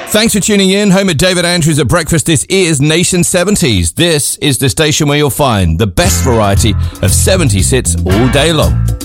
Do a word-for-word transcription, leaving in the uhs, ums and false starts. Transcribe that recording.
Thanks for tuning in. Home at David Andrews at breakfast. This is Nation seventies. This is the station where you'll find the best variety of seventies hits all day long.